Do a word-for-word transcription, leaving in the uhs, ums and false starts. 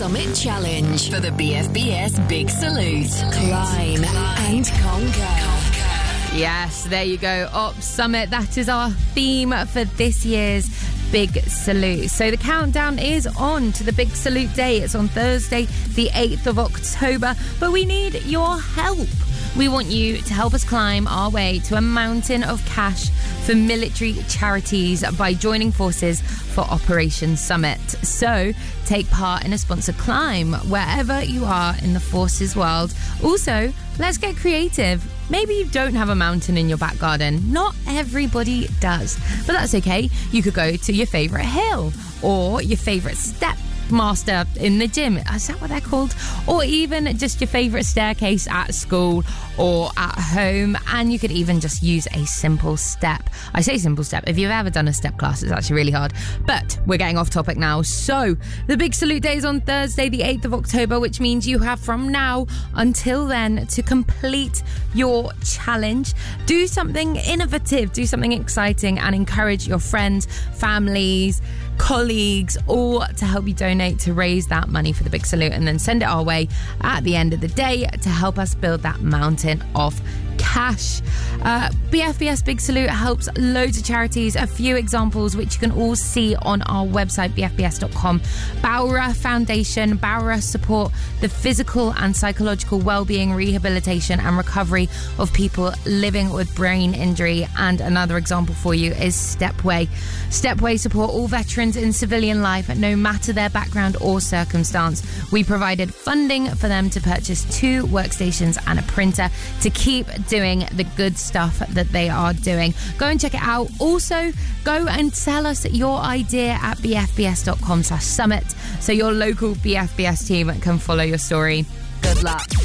Summit Challenge for the B F B S Big Salute. Climb and conquer. Yes, there you go. Up Summit. That is our theme for this year's Big Salute. So the countdown is on to the Big Salute Day. It's on Thursday, the eighth of October. But we need your help. We want you to help us climb our way to a mountain of cash for military charities by joining forces for Operation Summit. So take part in a sponsored climb wherever you are in the forces world. Also, let's get creative. Maybe you don't have a mountain in your back garden. Not everybody does, but that's okay. You could go to your favourite hill or your favourite step master in the gym. Is that what they're called? Or even just your favourite staircase at school or at home. And you could even just use a simple step. I say simple step. If you've ever done a step class, it's actually really hard. But we're getting off topic now. So the Big Salute Day is on Thursday, the eighth of October, which means you have from now until then to complete your challenge. Do something innovative, do something exciting, and encourage your friends, families, colleagues, all to help you donate to raise that money for the Big Salute, and then send it our way at the end of the day to help us build that mountain of cash. Uh, B F B S Big Salute helps loads of charities. A few examples which you can all see on our website, b f b s dot com. Bowra Foundation. Bowra support the physical and psychological well-being, rehabilitation and recovery of people living with brain injury. And another example for you is Stepway. Stepway support all veterans in civilian life, no matter their background or circumstance. We provided funding for them to purchase two workstations and a printer to keep doing the good stuff that they are doing. Go and check it out. Also, go and tell us your idea at b f b s dot com slash summit so your local B F B S team can follow your story. Good luck.